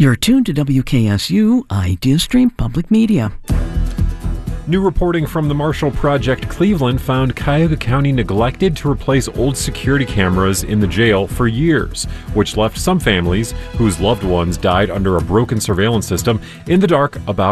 You're tuned to WKSU IdeaStream Public Media. New reporting from the Marshall Project Cleveland found Cuyahoga County neglected to replace old security cameras in the jail for years, which left some families whose loved ones died under a broken surveillance system in the dark about